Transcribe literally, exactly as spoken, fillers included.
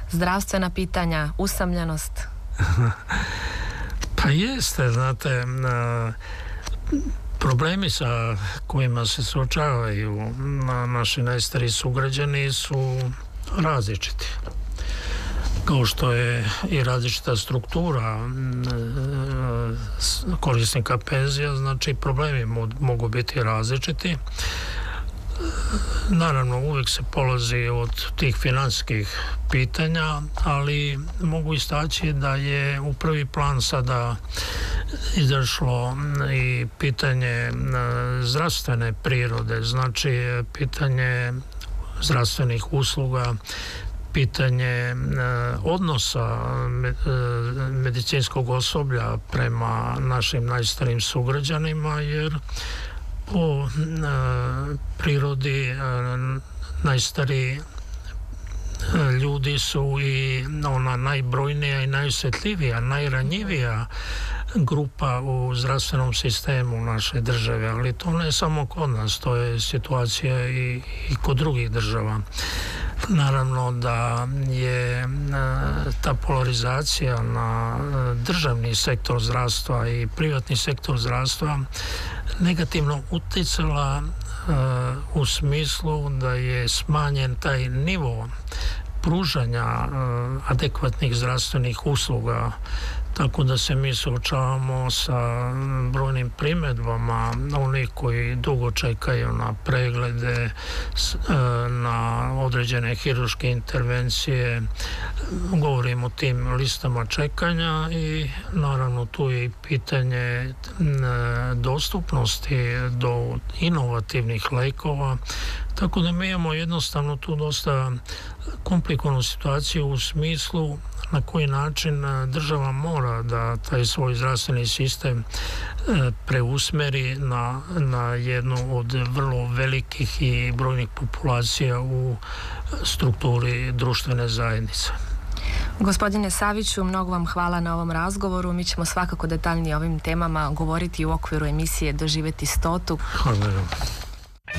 zdravstvena pitanja, usamljenost? Pa jeste, znate, problemi sa kojima se suočavaju naši najstariji sugrađani su različiti. Kao što je i različita struktura korisnika penzija, znači problemi mogu biti različiti. Naravno, uvijek se polazi od tih financijskih pitanja, ali mogu istaći da je u prvi plan sada izašlo i pitanje zdravstvene prirode, znači pitanje zdravstvenih usluga, pitanje odnosa medicinskog osoblja prema našim najstarijim sugrađanima, jer po prirodi najstariji ljudi su i ona najbrojnija i najosjetljivija, najranjivija grupa u zdravstvenom sistemu naše države, ali to ne samo kod nas, to je situacija i, i kod drugih država. Naravno da je ta polarizacija na državni sektor zdravstva i privatni sektor zdravstva negativno utjecala u smislu da je smanjen taj nivo pružanja adekvatnih zdravstvenih usluga, tako da se mi suočavamo sa brojnim primjedbama onih koji dugo čekaju na preglede, na određene hirurške intervencije. Govorim o tim listama čekanja i naravno tu je i pitanje dostupnosti do inovativnih lekova, tako da mi imamo jednostavno tu dosta komplikovanu situaciju u smislu na koji način država mora da taj svoj zdravstveni sistem preusmeri na, na jednu od vrlo velikih i brojnih populacija u strukturi društvene zajednice. Gospodine Saviću, mnogo vam hvala na ovom razgovoru. Mi ćemo svakako detaljnije o ovim temama govoriti u okviru emisije Doživjeti stotu. Hvala.